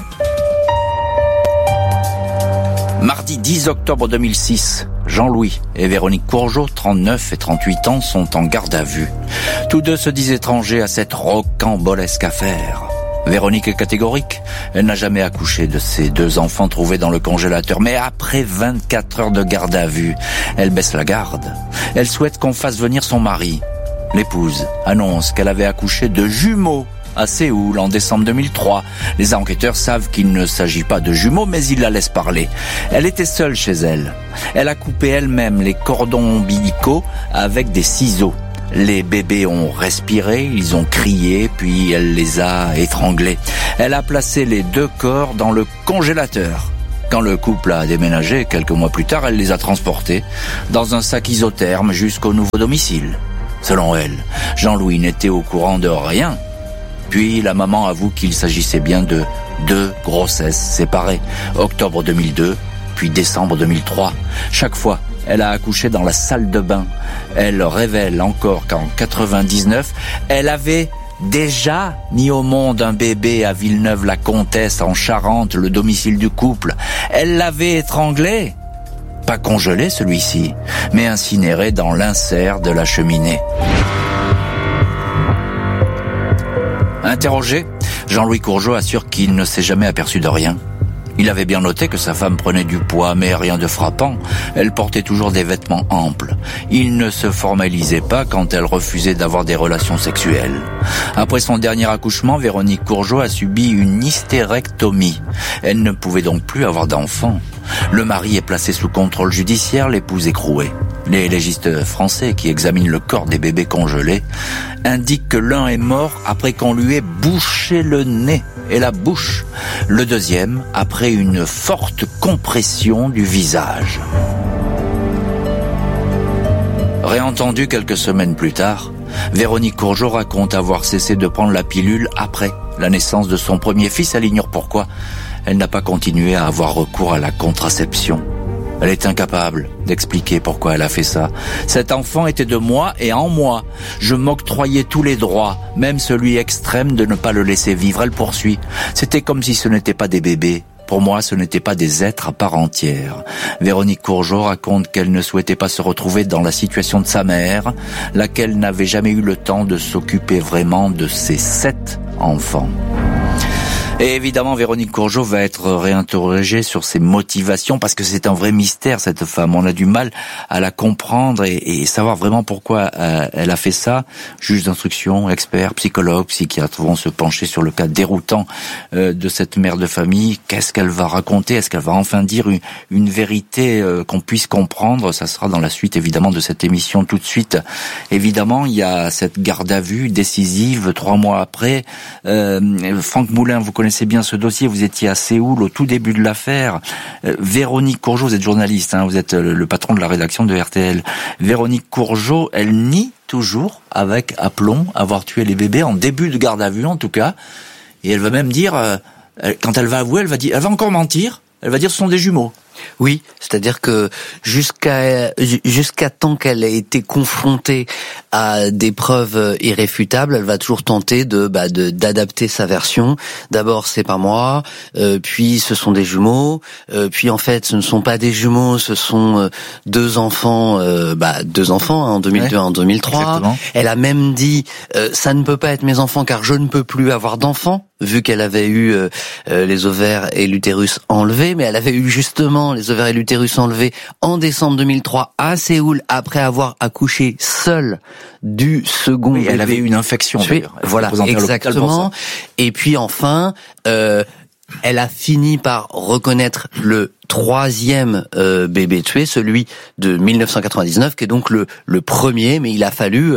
Mardi 10 octobre 2006, Jean-Louis et Véronique Courgeot, 39 et 38 ans, sont en garde à vue. Tous deux se disent étrangers à cette rocambolesque affaire. Véronique est catégorique. Elle n'a jamais accouché de ses 2 enfants trouvés dans le congélateur. Mais après 24 heures de garde à vue, elle baisse la garde. Elle souhaite qu'on fasse venir son mari. L'épouse annonce qu'elle avait accouché de jumeaux à Séoul en décembre 2003. Les enquêteurs savent qu'il ne s'agit pas de jumeaux, mais ils la laissent parler. Elle était seule chez elle. Elle a coupé elle-même les cordons ombilicaux avec des ciseaux. Les bébés ont respiré, ils ont crié, puis elle les a étranglés. Elle a placé les 2 corps dans le congélateur. Quand le couple a déménagé, quelques mois plus tard, elle les a transportés dans un sac isotherme jusqu'au nouveau domicile. Selon elle, Jean-Louis n'était au courant de rien. Puis la maman avoue qu'il s'agissait bien de 2 grossesses séparées. Octobre 2002, puis décembre 2003. Chaque fois, elle a accouché dans la salle de bain. Elle révèle encore qu'en 99, elle avait déjà mis au monde un bébé à Villeneuve-la-Comtesse en Charente, le domicile du couple. Elle l'avait étranglé. Pas congelé celui-ci, mais incinéré dans l'insert de la cheminée. Interrogé, Jean-Louis Courgeot assure qu'il ne s'est jamais aperçu de rien. Il avait bien noté que sa femme prenait du poids, mais rien de frappant. Elle portait toujours des vêtements amples. Il ne se formalisait pas quand elle refusait d'avoir des relations sexuelles. Après son dernier accouchement, Véronique Courgeot a subi une hystérectomie. Elle ne pouvait donc plus avoir d'enfant. Le mari est placé sous contrôle judiciaire, l'épouse écrouée. Les légistes français qui examinent le corps des bébés congelés indiquent que l'un est mort après qu'on lui ait bouché le nez et la bouche. Le deuxième après une forte compression du visage. Réentendue quelques semaines plus tard, Véronique Courgeot raconte avoir cessé de prendre la pilule après la naissance de son premier fils. Elle ignore pourquoi. Elle n'a pas continué à avoir recours à la contraception. Elle est incapable d'expliquer pourquoi elle a fait ça. Cet enfant était de moi et en moi. Je m'octroyais tous les droits, même celui extrême de ne pas le laisser vivre. Elle poursuit. C'était comme si ce n'étaient pas des bébés. Pour moi, ce n'étaient pas des êtres à part entière. Véronique Courgeot raconte qu'elle ne souhaitait pas se retrouver dans la situation de sa mère, laquelle n'avait jamais eu le temps de s'occuper vraiment de ses 7 enfants. Et évidemment, Véronique Courgeot va être réinterrogée sur ses motivations parce que c'est un vrai mystère, cette femme. On a du mal à la comprendre et savoir vraiment pourquoi elle a fait ça. Juge d'instruction, expert, psychologue, psychiatre vont se pencher sur le cas déroutant de cette mère de famille. Qu'est-ce qu'elle va raconter? Est-ce qu'elle va enfin dire une vérité qu'on puisse comprendre? Ça sera dans la suite, évidemment, de cette émission. Tout de suite, évidemment, il y a cette garde à vue décisive 3 mois après. Franck Moulin, vous connaissez bien ce dossier, vous étiez à Séoul au tout début de l'affaire. Véronique Courgeot, vous êtes journaliste, vous êtes le patron de la rédaction de RTL. Véronique Courgeot, elle nie toujours avec aplomb avoir tué les bébés en début de garde à vue en tout cas. Et elle va même dire, quand elle va avouer, elle va encore mentir, elle va dire ce sont des jumeaux. Oui, c'est-à-dire que jusqu'à temps qu'elle ait été confrontée à des preuves irréfutables, elle va toujours tenter d'adapter sa version. D'abord, c'est pas moi, puis ce sont des jumeaux, puis en fait, ce ne sont pas des jumeaux, ce sont 2 enfants, en 2002 et en 2003. Exactement. Elle a même dit ça ne peut pas être mes enfants car je ne peux plus avoir d'enfants, vu qu'elle avait eu les ovaires et l'utérus enlevés, mais elle avait eu justement les ovaires et l'utérus enlevés en décembre 2003 à Séoul après avoir accouché seule du second bébé. Elle avait eu une infection d'ailleurs. Voilà, exactement. Et puis enfin, elle a fini par reconnaître le 3e bébé tué, celui de 1999, qui est donc le premier, mais il a fallu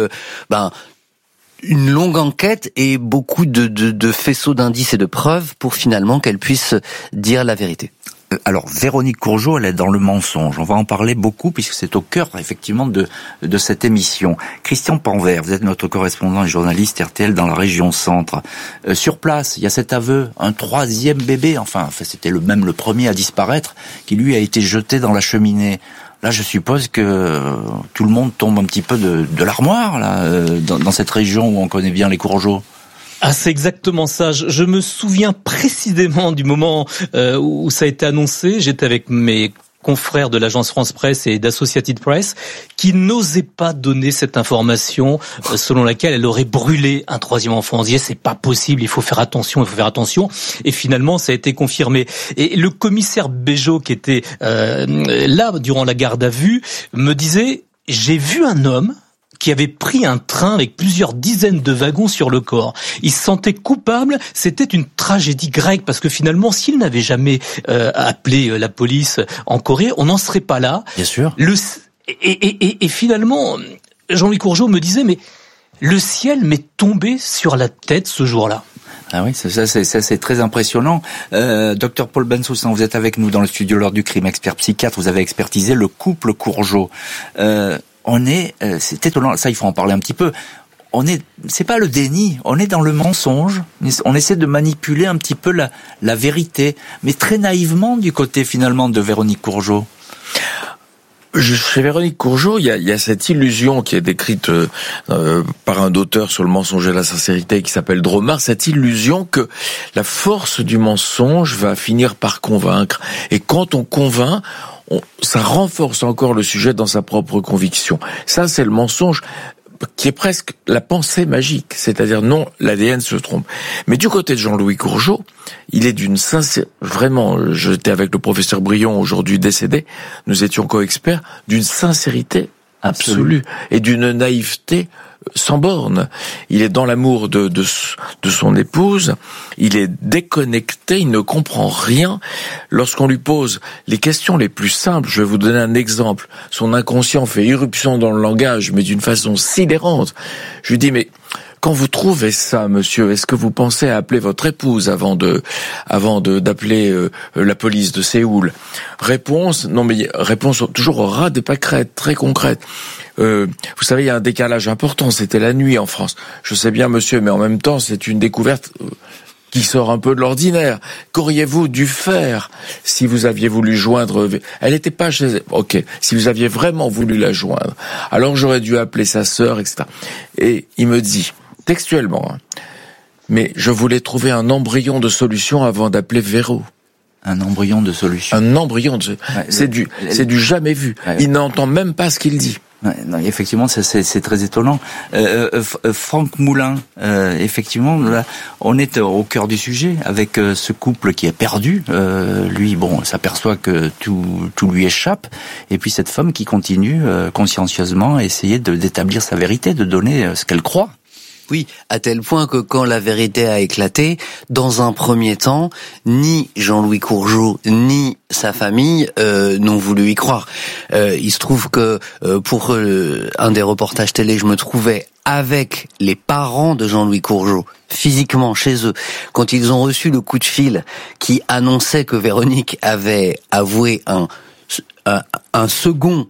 une longue enquête et beaucoup de faisceaux d'indices et de preuves pour finalement qu'elle puisse dire la vérité. Alors, Véronique Courgeot, elle est dans le mensonge. On va en parler beaucoup puisque c'est au cœur, effectivement, de cette émission. Christian Panvert, vous êtes notre correspondant et journaliste RTL dans la région centre. Sur place, il y a cet aveu, un 3e bébé, enfin c'était le premier à disparaître, qui lui a été jeté dans la cheminée. Là, je suppose que tout le monde tombe un petit peu de l'armoire, là, dans cette région où on connaît bien les Courgeot. Ah, c'est exactement ça. Je me souviens précisément du moment où ça a été annoncé. J'étais avec mes confrères de l'agence France Presse et d'Associated Press qui n'osaient pas donner cette information selon laquelle elle aurait brûlé un 3e enfant. On disait c'est pas possible, il faut faire attention. Et finalement, ça a été confirmé. Et le commissaire Béjot qui était là durant la garde à vue me disait j'ai vu un homme qui avait pris un train avec plusieurs dizaines de wagons sur le corps. Il se sentait coupable, c'était une tragédie grecque, parce que finalement, s'il n'avait jamais appelé la police en Corée, on n'en serait pas là. Bien sûr. Et finalement, Jean-Louis Courgeot me disait, mais le ciel m'est tombé sur la tête ce jour-là. Ah oui, ça c'est très impressionnant. Docteur Paul Bensoussan, vous êtes avec nous dans le studio L'Heure du Crime, expert psychiatre, vous avez expertisé le couple Courgeot. C'est étonnant, ça il faut en parler un petit peu. C'est pas le déni, on est dans le mensonge. On essaie de manipuler un petit peu la vérité, mais très naïvement du côté finalement de Véronique Courgeot. Chez Véronique Courgeot, il y a cette illusion qui est décrite par un auteur sur le mensonge et la sincérité qui s'appelle Dromard, cette illusion que la force du mensonge va finir par convaincre. Et quand on convainc, ça renforce encore le sujet dans sa propre conviction. Ça, c'est le mensonge qui est presque la pensée magique. C'est-à-dire, non, l'ADN se trompe. Mais du côté de Jean-Louis Courgeot, il est d'une sincérité, vraiment, j'étais avec le professeur Brion, aujourd'hui décédé, nous étions co-experts, d'une sincérité absolue et d'une naïveté sans borne. Il est dans l'amour de son épouse, il est déconnecté, il ne comprend rien. Lorsqu'on lui pose les questions les plus simples, je vais vous donner un exemple, son inconscient fait irruption dans le langage, mais d'une façon sidérante. Je lui dis, mais quand vous trouvez ça, monsieur, est-ce que vous pensez à appeler votre épouse avant d'appeler la police de Séoul? Réponse, non mais réponse toujours au ras des pâquerettes, très concrète. Vous savez, il y a un décalage important, c'était la nuit en France. Je sais bien, monsieur, mais en même temps, c'est une découverte qui sort un peu de l'ordinaire. Qu'auriez-vous dû faire si vous aviez voulu joindre... Elle n'était pas chez elle. Ok, si vous aviez vraiment voulu la joindre, alors j'aurais dû appeler sa sœur, etc. Et il me dit, textuellement, mais je voulais trouver un embryon de solution avant d'appeler Véro. Un embryon de solution. Un embryon de solution. Ouais, c'est du jamais vu. Ouais. Il n'entend même pas ce qu'il dit. Ouais, non, effectivement, c'est très étonnant. Franck Moulin, effectivement, là, on est au cœur du sujet avec ce couple qui est perdu. Lui, bon, s'aperçoit que tout lui échappe, et puis cette femme qui continue consciencieusement à essayer d'établir sa vérité, de donner ce qu'elle croit. Oui, à tel point que quand la vérité a éclaté, dans un premier temps, ni Jean-Louis Courgeot ni sa famille n'ont voulu y croire. Il se trouve que pour un des reportages télé, je me trouvais avec les parents de Jean-Louis Courgeot, physiquement chez eux, quand ils ont reçu le coup de fil qui annonçait que Véronique avait avoué un second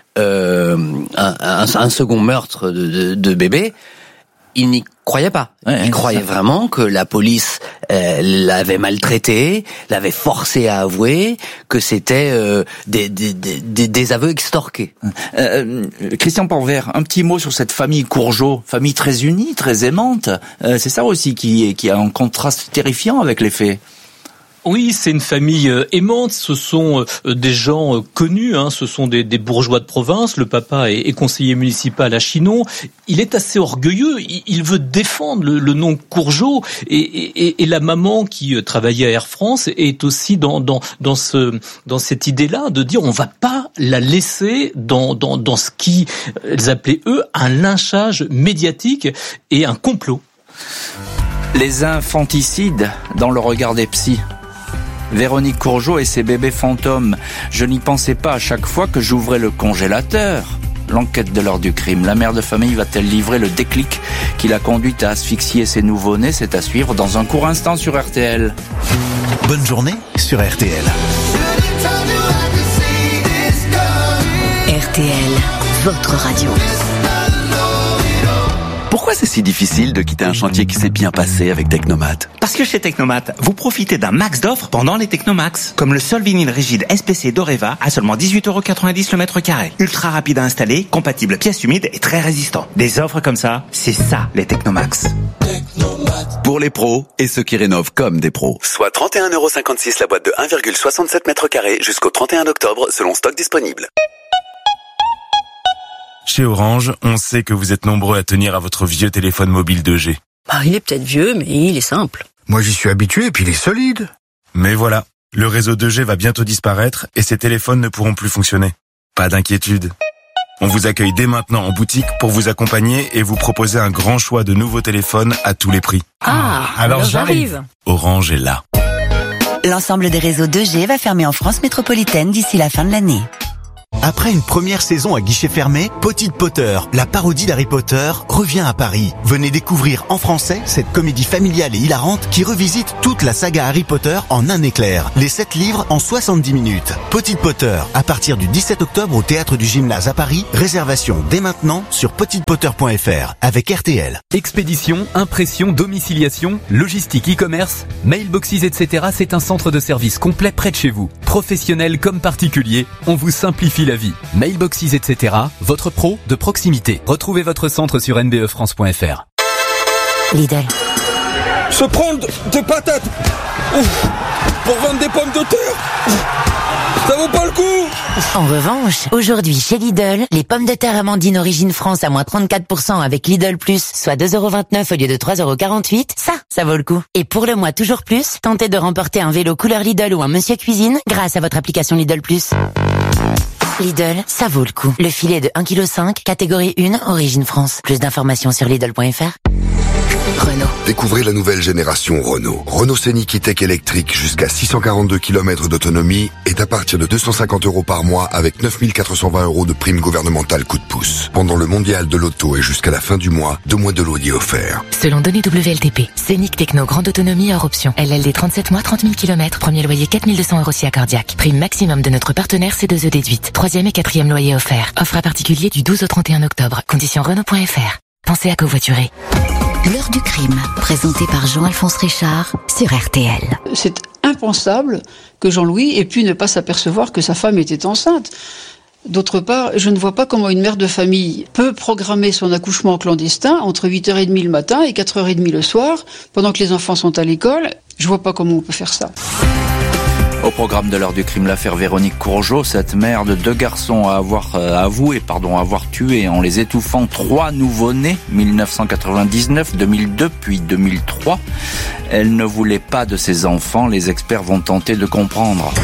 meurtre de bébé. Il n'y croyait pas. Il croyait vraiment que la police l'avait maltraité, l'avait forcé à avouer, que c'était des aveux extorqués. Christian Panvert, un petit mot sur cette famille Courgeot, famille très unie, très aimante. C'est ça aussi qui a un contraste terrifiant avec les faits. Oui, c'est une famille aimante, ce sont des gens connus, ce sont des bourgeois de province. Le papa est conseiller municipal à Chinon. Il est assez orgueilleux, il veut défendre le nom Courgeot, et la maman qui travaillait à Air France est aussi dans cette idée-là de dire on va pas la laisser dans ce qu'ils appelaient eux un lynchage médiatique et un complot. Les infanticides dans le regard des psys. Véronique Courgeot et ses bébés fantômes. Je n'y pensais pas à chaque fois que j'ouvrais le congélateur. L'enquête de l'heure du crime. La mère de famille va-t-elle livrer le déclic qui l'a conduite à asphyxier ses nouveau-nés? C'est à suivre dans un court instant sur RTL. Bonne journée sur RTL. RTL, votre radio. Pourquoi c'est si difficile de quitter un chantier qui s'est bien passé avec Technomat? Parce que chez Technomat, vous profitez d'un max d'offres pendant les Technomax. Comme le sol vinyle rigide SPC d'Oreva à seulement 18,90€ le mètre carré. Ultra rapide à installer, compatible pièces humides et très résistant. Des offres comme ça, c'est ça les Technomax. Pour les pros et ceux qui rénovent comme des pros. Soit 31,56€ la boîte de 1,67 mètres carrés jusqu'au 31 octobre selon stock disponible. Chez Orange, on sait que vous êtes nombreux à tenir à votre vieux téléphone mobile 2G. Il est peut-être vieux, mais il est simple. Moi, j'y suis habitué, et puis il est solide. Mais voilà, le réseau 2G va bientôt disparaître et ces téléphones ne pourront plus fonctionner. Pas d'inquiétude. On vous accueille dès maintenant en boutique pour vous accompagner et vous proposer un grand choix de nouveaux téléphones à tous les prix. Alors j'arrive. Orange est là. L'ensemble des réseaux 2G va fermer en France métropolitaine d'ici la fin de l'année. Après une première saison à guichet fermé, Potted Potter, la parodie d'Harry Potter, revient à Paris. Venez découvrir en français cette comédie familiale et hilarante qui revisite toute la saga Harry Potter en un éclair. Les 7 livres en 70 minutes. Potted Potter, à partir du 17 octobre au Théâtre du Gymnase à Paris. Réservation dès maintenant sur pottedpotter.fr avec RTL. Expédition, impression, domiciliation, logistique, e-commerce, mailboxes, etc. C'est un centre de service complet près de chez vous. Professionnels comme particuliers, on vous simplifie la vie. Mailboxes, etc. Votre pro de proximité. Retrouvez votre centre sur nbefrance.fr. Lidl. Se prendre des patates pour vendre des pommes de terre. Ça vaut pas le coup. En revanche, aujourd'hui chez Lidl, les pommes de terre Amandine Origine France à moins 34% avec Lidl Plus, soit 2,29€ au lieu de 3,48€, ça vaut le coup. Et pour le mois toujours plus, tentez de remporter un vélo couleur Lidl ou un Monsieur Cuisine grâce à votre application Lidl Plus. Lidl, ça vaut le coup. Le filet de 1,5 kg, catégorie 1, Origine France. Plus d'informations sur Lidl.fr. Renault. Découvrez la nouvelle génération Renault. Renault Scénic E-Tech électrique jusqu'à 642 km d'autonomie est à partir de 250€ par mois avec 9 420€ de prime gouvernementale coup de pouce. Pendant le mondial de l'auto et jusqu'à la fin du mois, 2 mois de loyer offert. Selon données WLTP, Scénic Techno grande autonomie hors option. LLD 37 mois, 30 000 km, premier loyer 4 200€ si accordiaque. Prime maximum de notre partenaire C2E déduite. 3e et 4e loyer offert. Offre à particulier du 12 au 31 octobre. Conditions Renault.fr. Pensez à covoiturer. L'heure du crime, présentée par Jean-Alphonse Richard sur RTL. C'est impensable que Jean-Louis ait pu ne pas s'apercevoir que sa femme était enceinte. D'autre part, je ne vois pas comment une mère de famille peut programmer son accouchement clandestin entre 8h30 le matin et 4h30 le soir, pendant que les enfants sont à l'école. Je vois pas comment on peut faire ça. Au programme de l'heure du crime, l'affaire Véronique Courgeot, cette mère de 2 garçons a avoué avoir tué en les étouffant 3 nouveau-nés, 1999, 2002 puis 2003. Elle ne voulait pas de ses enfants, les experts vont tenter de comprendre.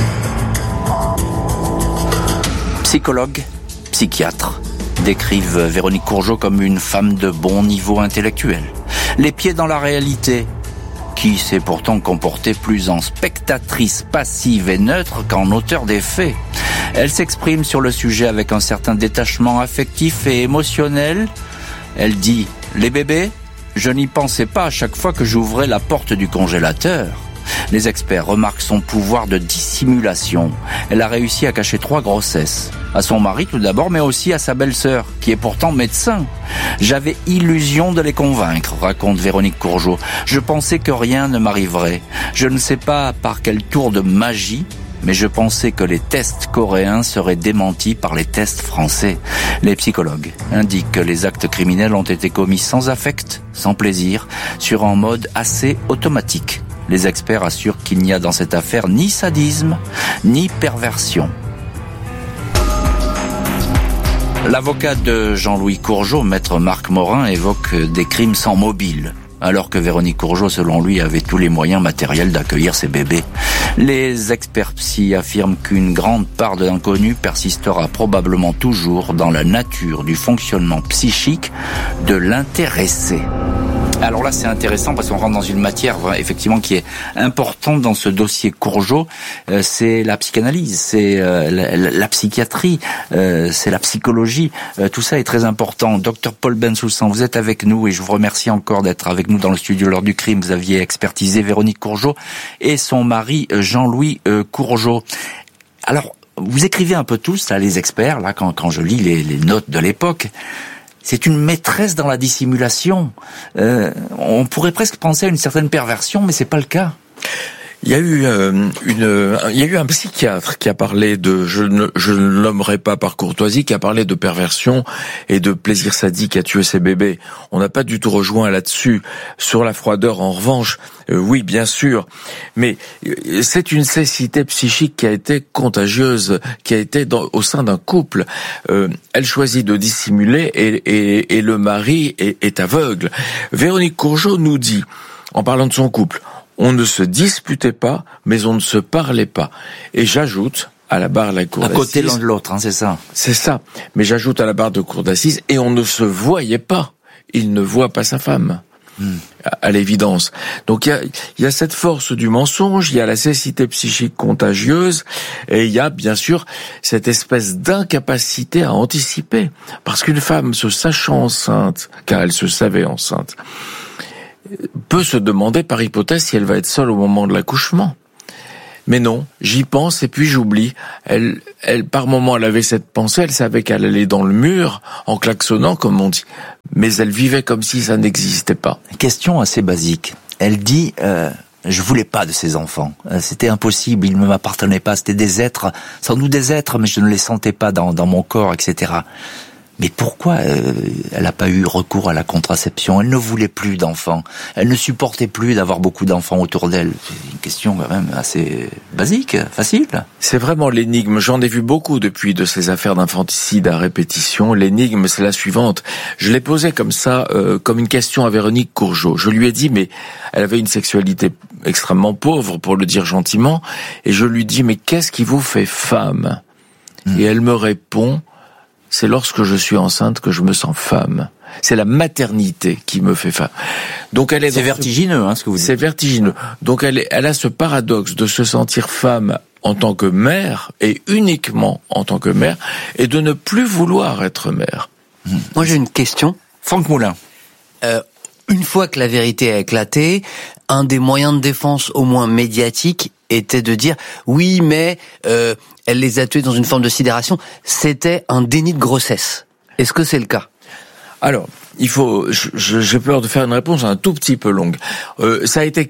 Psychologues, psychiatres décrivent Véronique Courgeot comme une femme de bon niveau intellectuel. Les pieds dans la réalité, qui s'est pourtant comportée plus en spectatrice passive et neutre qu'en auteur des faits. Elle s'exprime sur le sujet avec un certain détachement affectif et émotionnel. Elle dit « Les bébés, je n'y pensais pas à chaque fois que j'ouvrais la porte du congélateur ». Les experts remarquent son pouvoir de dissimulation. Elle a réussi à cacher 3 grossesses. À son mari tout d'abord, mais aussi à sa belle-sœur, qui est pourtant médecin. J'avais illusion de les convaincre, raconte Véronique Courgeot. Je pensais que rien ne m'arriverait. Je ne sais pas par quel tour de magie, mais je pensais que les tests coréens seraient démentis par les tests français. Les psychologues indiquent que les actes criminels ont été commis sans affect, sans plaisir, sur un mode assez automatique. Les experts assurent qu'il n'y a dans cette affaire ni sadisme, ni perversion. L'avocat de Jean-Louis Courgeot, maître Marc Morin, évoque des crimes sans mobile, alors que Véronique Courgeot, selon lui, avait tous les moyens matériels d'accueillir ses bébés. Les experts psy affirment qu'une grande part de l'inconnu persistera probablement toujours dans la nature du fonctionnement psychique de l'intéressé. Alors là, c'est intéressant parce qu'on rentre dans une matière effectivement qui est importante dans ce dossier Courgeot. C'est la psychanalyse, c'est la psychiatrie, c'est la psychologie. Tout ça est très important. Docteur Paul Bensoussan, vous êtes avec nous et je vous remercie encore d'être avec nous dans le studio de l'heure du crime. Vous aviez expertisé Véronique Courgeot et son mari Jean-Louis Courgeot. Alors, vous écrivez un peu tous, là, les experts, là, quand je lis les notes de l'époque. C'est une maîtresse dans la dissimulation. On pourrait presque penser à une certaine perversion, mais c'est pas le cas. Il y a eu un psychiatre qui a parlé de, je ne l'aimerais pas par courtoisie, qui a parlé de perversion et de plaisir sadique à tuer ses bébés. On n'a pas du tout rejoint là-dessus. Sur la froideur, en revanche, oui, bien sûr. Mais c'est une cécité psychique qui a été contagieuse, qui a été au sein d'un couple. Elle choisit de dissimuler et le mari est aveugle. Véronique Courgeot nous dit, en parlant de son couple, on ne se disputait pas, mais on ne se parlait pas. Et j'ajoute, à la barre de la cour d'assises... À côté l'un de l'autre, c'est ça. C'est ça. Mais j'ajoute à la barre de cour d'assises, et on ne se voyait pas. Il ne voit pas sa femme. À l'évidence. Donc il y a cette force du mensonge, il y a la cécité psychique contagieuse, et il y a bien sûr cette espèce d'incapacité à anticiper. Parce qu'une femme se sachant enceinte, car elle se savait enceinte, peut se demander par hypothèse si elle va être seule au moment de l'accouchement. Mais non, j'y pense et puis j'oublie. Elle, par moment, elle avait cette pensée, elle savait qu'elle allait dans le mur, en klaxonnant, comme on dit. Mais elle vivait comme si ça n'existait pas. Question assez basique. Elle dit, je voulais pas de ces enfants. C'était impossible, ils ne m'appartenaient pas. C'était des êtres, sans doute des êtres, mais je ne les sentais pas dans mon corps, etc. Mais pourquoi elle n'a pas eu recours à la contraception? Elle ne voulait plus d'enfants. Elle ne supportait plus d'avoir beaucoup d'enfants autour d'elle. C'est une question quand même assez basique, facile. C'est vraiment l'énigme. J'en ai vu beaucoup depuis de ces affaires d'infanticide à répétition. L'énigme, c'est la suivante. Je l'ai posée comme ça, comme une question à Véronique Courgeot. Je lui ai dit, mais elle avait une sexualité extrêmement pauvre, pour le dire gentiment, et je lui dis, mais qu'est-ce qui vous fait femme? Et elle me répond, c'est lorsque je suis enceinte que je me sens femme. C'est la maternité qui me fait femme. Donc elle est. C'est vertigineux, ce que vous dites. C'est vertigineux. Donc elle a ce paradoxe de se sentir femme en tant que mère et uniquement en tant que mère, et de ne plus vouloir être mère. Moi j'ai une question. Franck Moulin. Une fois que la vérité a éclaté, un des moyens de défense au moins médiatique était de dire oui mais elle les a tués dans une forme de sidération. C'était un déni de grossesse. Est-ce que c'est le cas? Alors, j'ai peur de faire une réponse un tout petit peu longue. Ça a été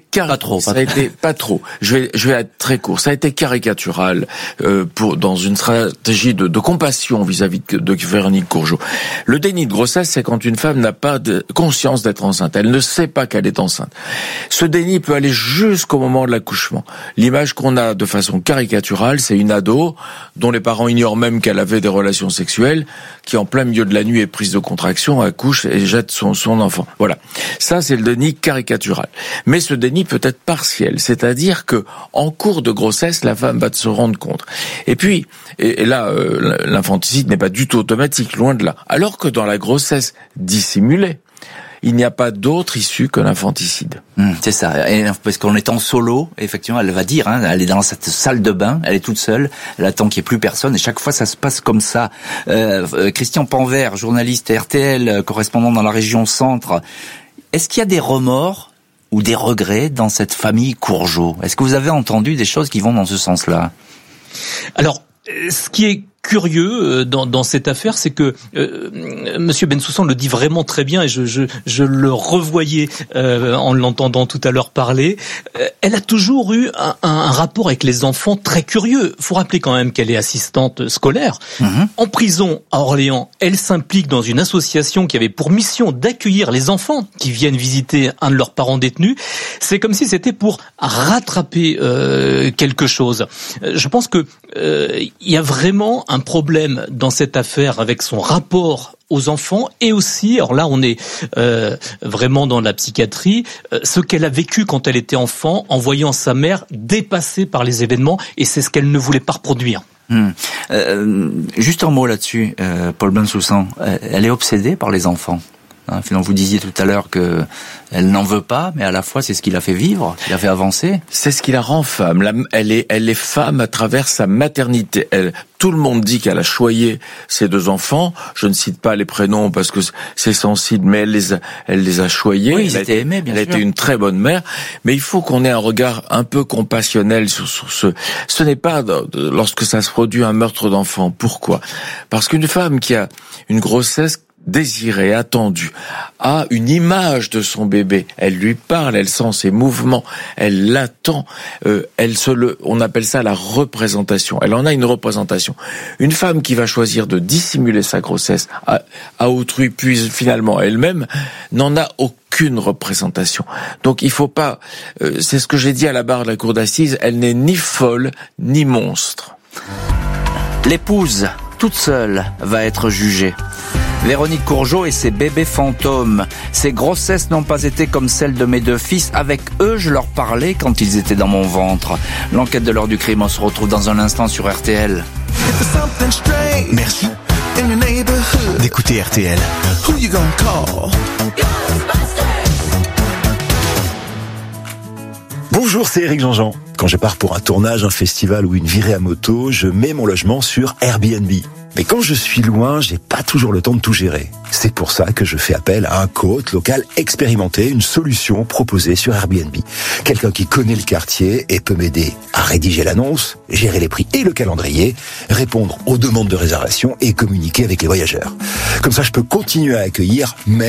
pas trop. Je vais être très court. Ça a été caricatural dans une stratégie de compassion vis-à-vis de Véronique Courgeot. Le déni de grossesse, c'est quand une femme n'a pas de conscience d'être enceinte. Elle ne sait pas qu'elle est enceinte. Ce déni peut aller jusqu'au moment de l'accouchement. L'image qu'on a de façon caricaturale, c'est une ado dont les parents ignorent même qu'elle avait des relations sexuelles, qui en plein milieu de la nuit est prise de contraction, accouche et jette son enfant. Voilà. Ça, c'est le déni caricatural. Mais ce déni peut être partiel. C'est-à-dire que, en cours de grossesse, la femme va se rendre compte. Et puis, et là, l'infanticide n'est pas du tout automatique, loin de là. Alors que dans la grossesse dissimulée, il n'y a pas d'autre issue que l'infanticide. C'est ça. Et parce qu'en étant solo, effectivement, elle va dire, elle est dans cette salle de bain, elle est toute seule, elle attend qu'il n'y ait plus personne, et chaque fois ça se passe comme ça. Christian Panvert, journaliste RTL, correspondant dans la région Centre, est-ce qu'il y a des remords ou des regrets dans cette famille Courgeot? Est-ce que vous avez entendu des choses qui vont dans ce sens-là? Alors, ce qui est curieux dans cette affaire, c'est que Monsieur Bensoussan le dit vraiment très bien, et je le revoyais en l'entendant tout à l'heure parler. Elle a toujours eu un rapport avec les enfants très curieux. Faut rappeler quand même qu'elle est assistante scolaire. En prison à Orléans, elle s'implique dans une association qui avait pour mission d'accueillir les enfants qui viennent visiter un de leurs parents détenus. C'est comme si c'était pour rattraper quelque chose. Je pense que il y a vraiment un problème dans cette affaire avec son rapport aux enfants, et aussi, alors là on est vraiment dans la psychiatrie, ce qu'elle a vécu quand elle était enfant en voyant sa mère dépassée par les événements, et c'est ce qu'elle ne voulait pas reproduire. Juste un mot là-dessus, Paul Bensoussan, elle est obsédée par les enfants. Finalement, vous disiez tout à l'heure que elle n'en veut pas, mais à la fois c'est ce qui l'a fait vivre, qui l'a fait avancer. C'est ce qui la rend femme. Elle est femme à travers sa maternité. Tout le monde dit qu'elle a choyé ses deux enfants. Je ne cite pas les prénoms parce que c'est sensible, mais elle les a choyés. Oui, ils étaient aimés, bien sûr. Elle a été une très bonne mère. Mais il faut qu'on ait un regard un peu compassionnel sur ce n'est pas lorsque ça se produit un meurtre d'enfant. Pourquoi? Parce qu'une femme qui a une grossesse désirée, attendue, a une image de son bébé. Elle lui parle, elle sent ses mouvements, elle l'attend. On appelle ça la représentation. Elle en a une représentation. Une femme qui va choisir de dissimuler sa grossesse à autrui, puis finalement elle-même, n'en a aucune représentation. Donc il faut pas... c'est ce que j'ai dit à la barre de la cour d'assises, elle n'est ni folle, ni monstre. L'épouse, toute seule, va être jugée. Véronique Courgeot et ses bébés fantômes. Ces grossesses n'ont pas été comme celles de mes deux fils. Avec eux, je leur parlais quand ils étaient dans mon ventre. L'enquête de l'heure du crime, on se retrouve dans un instant sur RTL. Merci d'écouter RTL. Bonjour, c'est Eric Jean-Jean. Quand je pars pour un tournage, un festival ou une virée à moto, je mets mon logement sur Airbnb. Mais quand je suis loin, j'ai pas toujours le temps de tout gérer. C'est pour ça que je fais appel à un coach local expérimenté, une solution proposée sur Airbnb. Quelqu'un qui connaît le quartier et peut m'aider à rédiger l'annonce, gérer les prix et le calendrier, répondre aux demandes de réservation et communiquer avec les voyageurs. Comme ça, je peux continuer à accueillir